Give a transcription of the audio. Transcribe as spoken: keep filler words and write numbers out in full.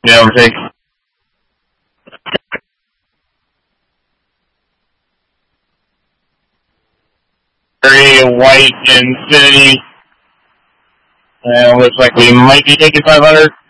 Yeah, overtake. Very white Infinity. Uh, looks like we might be taking five hundred.